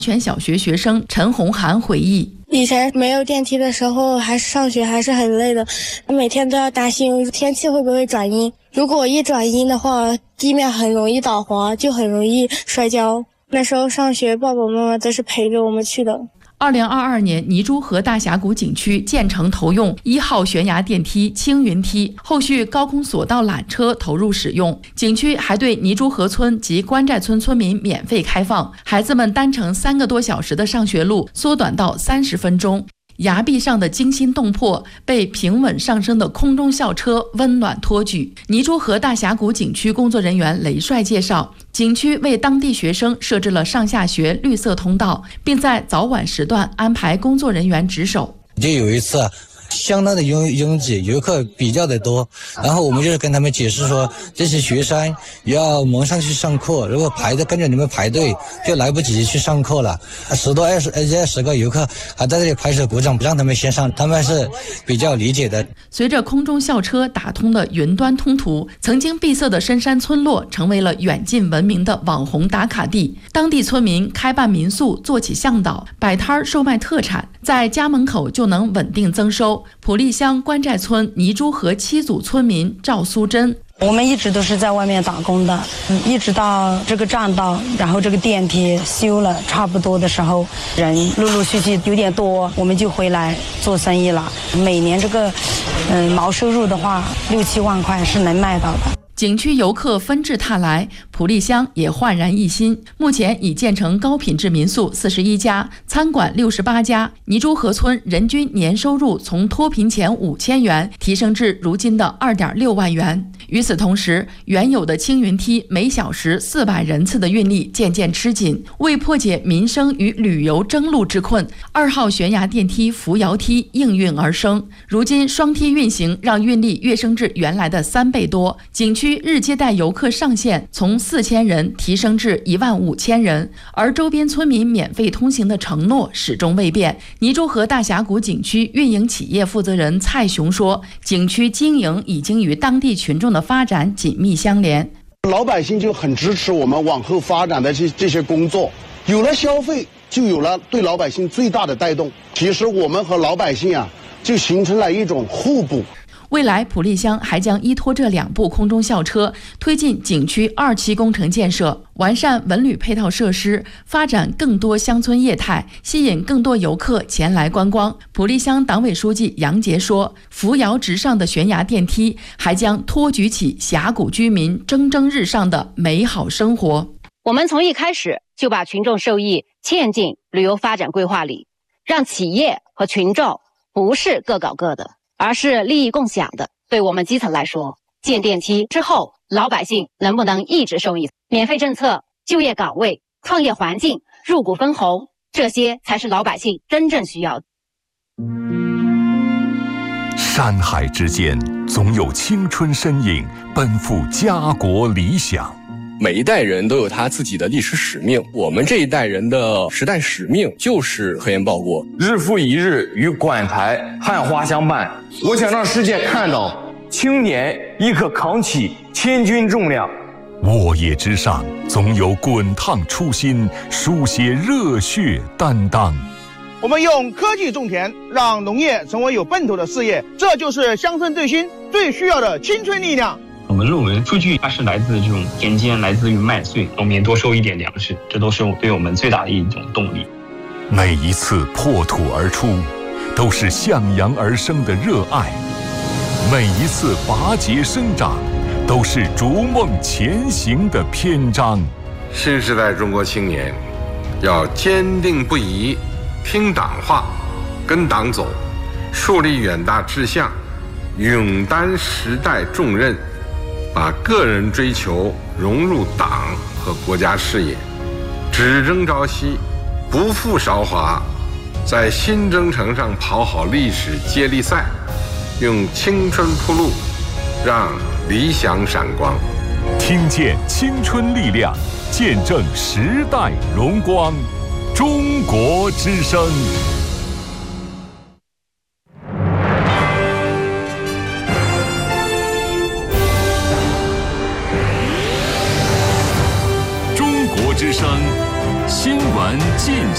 全小学学生陈红涵回忆， 以前没有电梯的时候，上学还是很累的，每天都要担心天气会不会转阴。如果一转阴的话，地面很容易倒滑，就很容易摔跤。那时候上学，爸爸妈妈都是陪着我们去的。 2022年，泥珠河大峡谷景区建成投用1号悬崖电梯、青云梯，后续高空索道缆车投入使用。景区还对泥珠河村及关寨村村民免费开放，孩子们单程3个多小时的上学路缩短到30分钟。崖壁上的惊心动魄被平稳上升的空中校车温暖托举。泥珠河大峡谷景区工作人员雷帅介绍，景区为当地学生设置了上下学绿色通道，并在早晚时段安排工作人员值守。 就有一次相当的拥挤，游客比较的多，然后我们就是跟他们解释说，这些学生要忙上去上课，如果跟着你们排队就来不及去上课了。10多20个游客还在这里拍手鼓掌，不让他们先上，他们是比较理解的。 随着空中校车打通了云端通途，曾经闭塞的深山村落成为了远近闻名的网红打卡地。当地村民开办民宿，做起向导，摆摊售卖特产，在家门口就能稳定增收。普利乡关寨村泥珠河7组村民赵苏珍， 我们一直都是在外面打工的，一直到这个栈道，然后这个电梯修了差不多的时候，人陆陆续续有点多，我们就回来做生意了。每年这个毛收入的话，6、7万块是能卖到的。 景区游客纷至沓来，普利乡也焕然一新。目前已建成高品质民宿41家，餐馆68家。泥珠河村人均年收入从脱贫前5000元提升至如今的2.6万元。与此同时，原有的青云梯每小时400人次的运力渐渐吃紧。为破解民生与旅游争路之困，2号悬崖电梯扶摇梯应运而生。如今双梯运行，让运力跃升至原来的3倍多。景区日接待游客上限从4000人提升至15000人，而周边村民免费通行的承诺始终未变。泥珠河大峡谷景区运营企业负责人蔡雄说，景区经营已经与当地群众的发展紧密相连， 老百姓就很支持我们往后发展的这些工作，有了消费就有了对老百姓最大的带动。其实我们和老百姓就形成了一种互补。 未来普利乡还将依托这2部空中校车，推进景区2期工程建设，完善文旅配套设施，发展更多乡村业态，吸引更多游客前来观光。普利乡党委书记杨杰说，扶摇直上的悬崖电梯还将托举起峡谷居民蒸蒸日上的美好生活。 我们从一开始就把群众受益嵌进旅游发展规划里，让企业和群众不是各搞各的，而是利益共享的。对我们基层来说，建电梯之后，老百姓能不能一直受益？免费政策、就业岗位、创业环境、入股分红，这些才是老百姓真正需要的。 山海之间，总有青春身影奔赴家国理想。 每一代人都有他自己的历史使命，我们这一代人的时代使命就是核盐报国， 日复一日与馆台汉花相伴。我想让世界看到青年亦可扛起千钧重量。 沃野之上，总有滚烫初心，书写热血担当。 我们用科技种田，让农业成为有奔头的事业，这就是乡村振兴最需要的青春力量。 我们论文数据它是来自这种田间，来自于麦穗，农民多收一点粮食，这都是对我们最大的一种动力。 每一次破土而出，都是向阳而生的热爱；每一次拔节生长，都是逐梦前行的篇章。 新时代中国青年要坚定不移，听党话，跟党走，树立远大志向，勇担时代重任，把个人追求融入党和国家事业，只争朝夕，不负韶华，在新征程上跑好历史接力赛，用青春铺路，让理想闪光。 听见青春力量，见证时代荣光。中国之声。中国之声新闻进